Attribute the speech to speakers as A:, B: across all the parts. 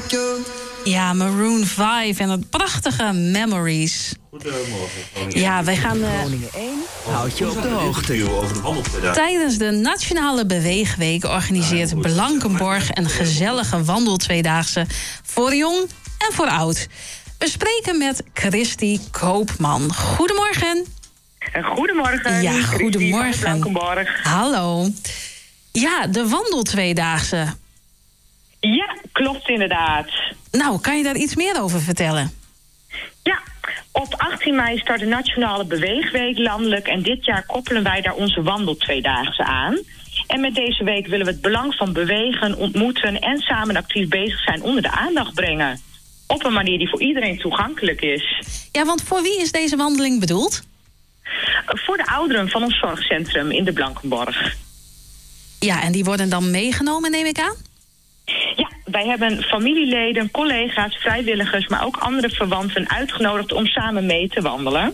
A: Ja, Maroon 5 en het prachtige Memories.
B: Goedemorgen.
A: Ja, wij gaan
C: Groningen 1 houdt je op de hoogte.
B: Over de wandeltweedaagse.
A: tijdens de Nationale Beweegweek organiseert Blankenborg een gezellige wandeltweedaagse voor jong en voor oud. We spreken met Christy Koopman. Goedemorgen.
D: Goedemorgen.
A: Ja,
D: Christy
A: goedemorgen.
D: van Blankenborg.
A: Hallo. Ja, de wandeltweedaagse.
D: Ja, klopt inderdaad.
A: Nou, kan je daar iets meer over vertellen?
D: Ja, op 18 mei start de Nationale Beweegweek landelijk en dit jaar koppelen wij daar onze wandeltweedaagse aan. En met deze week willen we het belang van bewegen, ontmoeten en samen actief bezig zijn onder de aandacht brengen. Op een manier die voor iedereen toegankelijk is.
A: Ja, want voor wie is deze wandeling bedoeld?
D: Voor de ouderen van ons zorgcentrum in de Blankenborg.
A: Ja, en die worden dan meegenomen, neem ik aan?
D: Ja, wij hebben familieleden, collega's, vrijwilligers, maar ook andere verwanten uitgenodigd om samen mee te wandelen.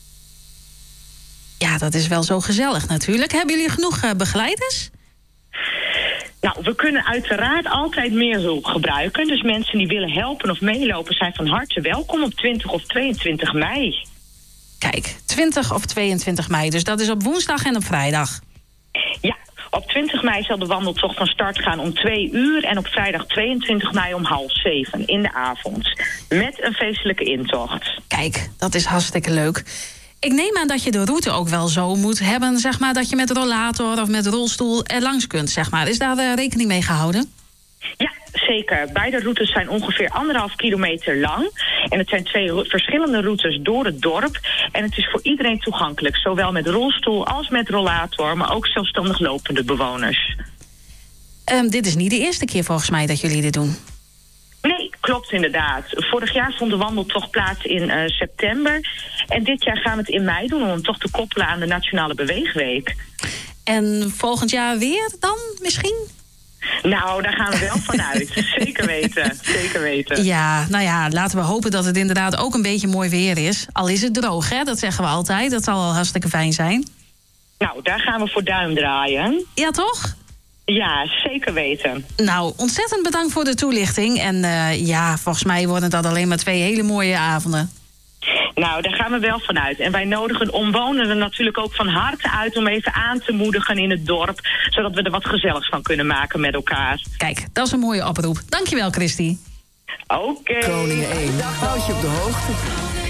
A: Ja, dat is wel zo gezellig natuurlijk. Hebben jullie genoeg begeleiders?
D: Nou, we kunnen uiteraard altijd meer hulp gebruiken. Dus mensen die willen helpen of meelopen zijn van harte welkom op 20 of 22 mei.
A: Kijk, 20 of 22 mei, dus dat is op woensdag en op vrijdag.
D: Ja, op 20 mei zal de wandeltocht van start gaan om 2 uur... en op vrijdag 22 mei om 6:30 in de avond. Met een feestelijke intocht.
A: Kijk, dat is hartstikke leuk. Ik neem aan dat je de route ook wel zo moet hebben, zeg maar, dat je met rollator of met rolstoel er langs kunt, zeg maar. Is daar rekening mee gehouden?
D: Ja, zeker. Beide routes zijn ongeveer 1,5 kilometer lang. En het zijn 2 verschillende routes door het dorp. En het is voor iedereen toegankelijk. Zowel met rolstoel als met rollator, maar ook zelfstandig lopende bewoners.
A: Dit is niet de eerste keer volgens mij dat jullie dit doen.
D: Nee, klopt inderdaad. Vorig jaar vond de wandeltocht plaats in september. En dit jaar gaan we het in mei doen om hem toch te koppelen aan de Nationale Beweegweek.
A: En volgend jaar weer dan misschien?
D: Nou, daar gaan we wel vanuit. Zeker weten, zeker weten.
A: Ja, nou ja, laten we hopen dat het inderdaad ook een beetje mooi weer is. Al is het droog, hè? Dat zeggen we altijd. Dat zal wel hartstikke fijn zijn.
D: Nou, daar gaan we voor duim draaien.
A: Ja, toch?
D: Ja, zeker weten.
A: Nou, ontzettend bedankt voor de toelichting. En ja, volgens mij worden dat alleen maar 2 hele mooie avonden.
D: Nou, daar gaan we wel vanuit. En wij nodigen omwonenden natuurlijk ook van harte uit om even aan te moedigen in het dorp, zodat we er wat gezelligs van kunnen maken met elkaar.
A: Kijk, dat is een mooie oproep. Dankjewel, Christy.
D: Oké.
C: Groningen 1 houdt je op de hoogte.